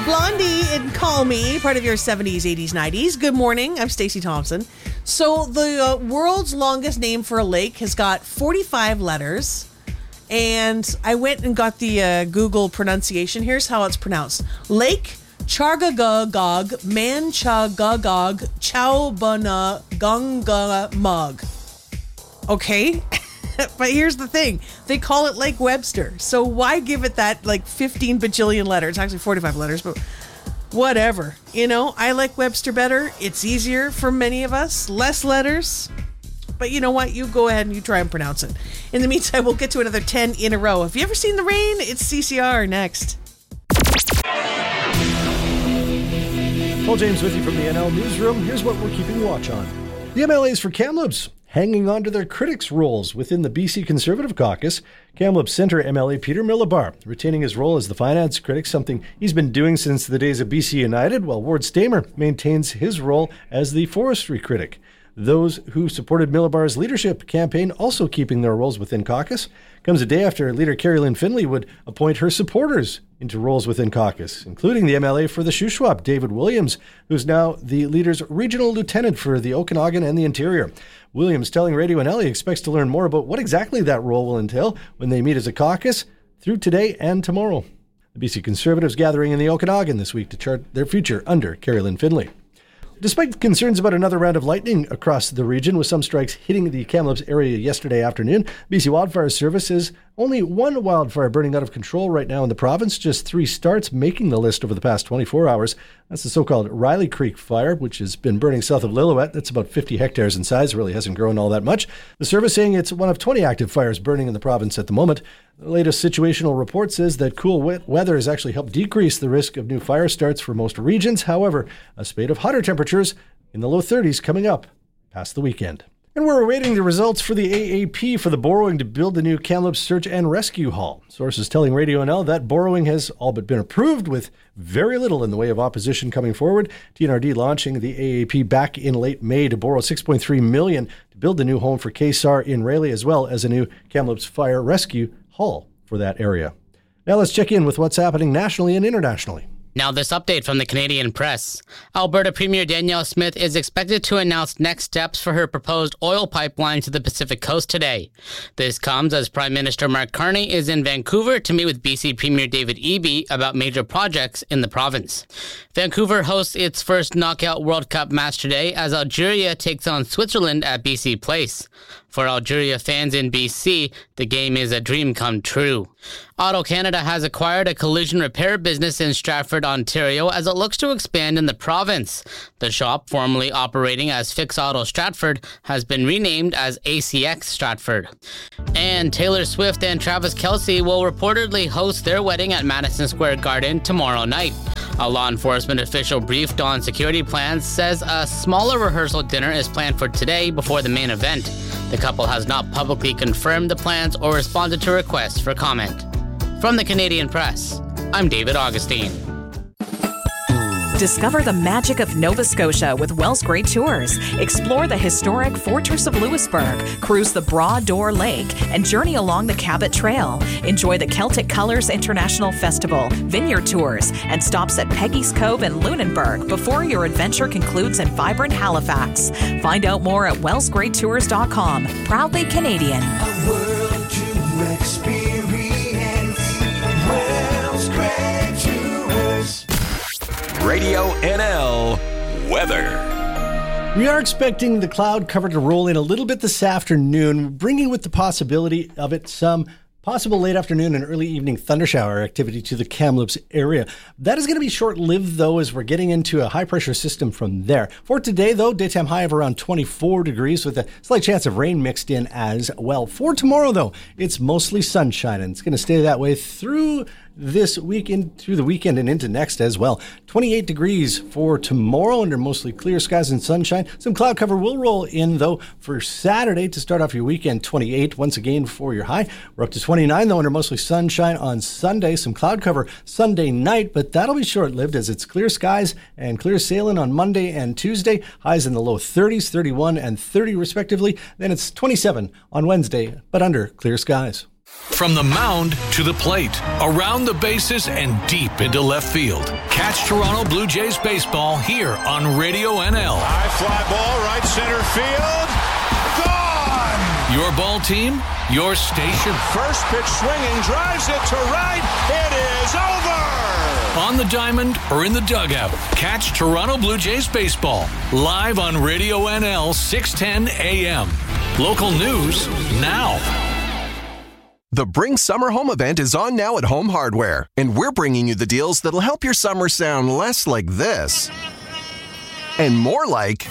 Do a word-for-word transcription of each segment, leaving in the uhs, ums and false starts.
Blondie and Call Me, part of your seventies, eighties, nineties. Good morning. I'm Stacey Thompson. So the uh, world's longest name for a lake has got forty-five letters. And I went and got the uh, Google pronunciation. Here's how it's pronounced. Lake Chargagagog Manchagagog Chowbana Gunga Mug. Okay? But here's the thing. They call it Lake Webster. So why give it that like fifteen bajillion letters? It's actually forty-five letters, but whatever. You know, I like Webster better. It's easier for many of us. Less letters. But you know what? You go ahead and you try and pronounce it. In the meantime, we'll get to another ten in a row. Have you ever seen the rain? It's C C R next. Paul James with you from the N L Newsroom. Here's what we're keeping watch on. The M L As for Kamloops hanging on to their critics' roles within the B C Conservative Caucus. Kamloops Centre M L A Peter Millibar retaining his role as the finance critic, something he's been doing since the days of B C United, while Ward Stamer maintains his role as the forestry critic. Those who supported Millibar's leadership campaign also keeping their roles within caucus. Comes a day after leader Carrie Lynn Finley would appoint her supporters into roles within caucus, including the M L A for the Shuswap, David Williams, who's now the leader's regional lieutenant for the Okanagan and the Interior. Williams telling Radio N L he expects to learn more about what exactly that role will entail when they meet as a caucus through today and tomorrow. The B C Conservatives gathering in the Okanagan this week to chart their future under Carrie Lynn Finley. Despite concerns about another round of lightning across the region, with some strikes hitting the Kamloops area yesterday afternoon, B C Wildfire Service says only one wildfire burning out of control right now in the province, just three starts making the list over the past twenty-four hours. That's the so-called Riley Creek fire, which has been burning south of Lillooet. That's about fifty hectares in size, really hasn't grown all that much. The service saying it's one of twenty active fires burning in the province at the moment. The latest situational report says that cool wet weather has actually helped decrease the risk of new fire starts for most regions. However, a spate of hotter temperatures in the low thirties coming up past the weekend. And we're awaiting the results for the A A P for the borrowing to build the new Kamloops Search and Rescue Hall. Sources telling Radio N L that borrowing has all but been approved, with very little in the way of opposition coming forward. T N R D launching the A A P back in late May to borrow six point three million dollars to build the new home for K S A R in Rayleigh, as well as a new Kamloops Fire Rescue Hall for that area. Now let's check in with what's happening nationally and internationally. Now this update from the Canadian Press. Alberta Premier Danielle Smith is expected to announce next steps for her proposed oil pipeline to the Pacific Coast today. This comes as Prime Minister Mark Carney is in Vancouver to meet with B C Premier David Eby about major projects in the province. Vancouver hosts its first Knockout World Cup match today as Algeria takes on Switzerland at B C Place. For Algeria fans in B C, the game is a dream come true. AutoCanada has acquired a collision repair business in Stratford, Ontario, as it looks to expand in the province. The shop, formerly operating as Fix Auto Stratford, has been renamed as A C X Stratford. And Taylor Swift and Travis Kelce will reportedly host their wedding at Madison Square Garden tomorrow night. A law enforcement official briefed on security plans says a smaller rehearsal dinner is planned for today before the main event. The couple has not publicly confirmed the plans or responded to requests for comment. From the Canadian Press, I'm David Augustine. Discover the magic of Nova Scotia with Wells Great Tours. Explore the historic Fortress of Louisbourg, cruise the Broad Door Lake, and journey along the Cabot Trail. Enjoy the Celtic Colors International Festival, vineyard tours, and stops at Peggy's Cove and Lunenburg before your adventure concludes in vibrant Halifax. Find out more at wells great tours dot com. Proudly Canadian. A world to experience. Wells Great Tours. Radio N L weather. We are expecting the cloud cover to roll in a little bit this afternoon, bringing with the possibility of it some possible late afternoon and early evening thundershower activity to the Kamloops area. That is going to be short-lived, though, as we're getting into a high-pressure system from there. For today, though, daytime high of around twenty-four degrees with a slight chance of rain mixed in as well. For tomorrow, though, it's mostly sunshine, and it's going to stay that way through this weekend, through the weekend and into next as well. twenty-eight degrees for tomorrow under mostly clear skies and sunshine. Some cloud cover will roll in, though, for Saturday to start off your weekend. twenty-eight once again for your high. We're up to twenty-nine, though, under mostly sunshine on Sunday. Some cloud cover Sunday night, but that'll be short-lived as it's clear skies and clear sailing on Monday and Tuesday. Highs in the low thirties, thirty-one and thirty respectively. Then it's twenty-seven on Wednesday, but under clear skies. From the mound to the plate, around the bases, and deep into left field. Catch Toronto Blue Jays baseball here on Radio N L. High fly ball, right center field. Gone! Your ball team, your station. First pitch swinging, drives it to right. It is over! On the diamond or in the dugout, catch Toronto Blue Jays baseball live on Radio N L six ten A M. Local news now. The Bring Summer Home event is on now at Home Hardware, and we're bringing you the deals that'll help your summer sound less like this and more like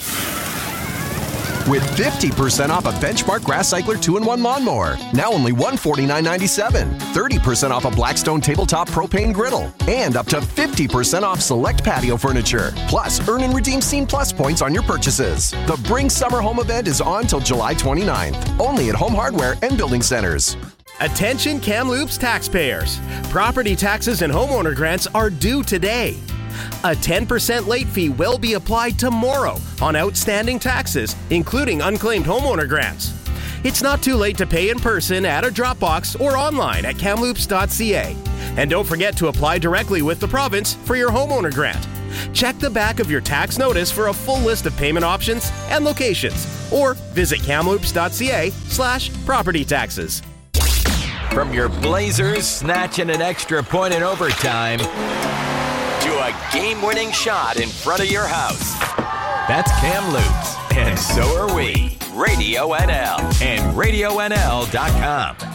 with fifty percent off a Benchmark Grass Cycler two in one lawnmower, now only one hundred forty-nine dollars and ninety-seven cents, thirty percent off a Blackstone tabletop propane griddle, and up to fifty percent off select patio furniture. Plus, earn and redeem Scene Plus points on your purchases. The Bring Summer Home event is on till July twenty-ninth, only at Home Hardware and Building Centers. Attention Kamloops taxpayers. Property taxes and homeowner grants are due today. A ten percent late fee will be applied tomorrow on outstanding taxes, including unclaimed homeowner grants. It's not too late to pay in person at a drop box or online at kamloops dot c a. And don't forget to apply directly with the province for your homeowner grant. Check the back of your tax notice for a full list of payment options and locations, or visit kamloops dot c a slash property taxes. From your Blazers snatching an extra point in overtime to a game-winning shot in front of your house. That's Kamloops, and so are we. Radio N L and radio N L dot com.